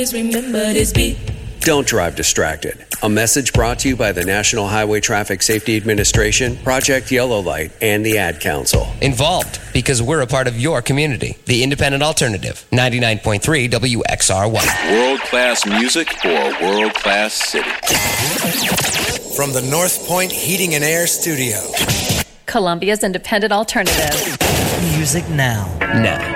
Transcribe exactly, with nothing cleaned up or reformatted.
Remember this beat. Don't drive distracted. A message brought to you by the National Highway Traffic Safety Administration, Project Yellow Light, and the Ad Council. Involved because we're a part of your community. The Independent Alternative, ninety-nine point three W X R Y. World-class music for a world-class city. From the North Point Heating and Air Studio. Columbia's Independent Alternative. Music now. Now.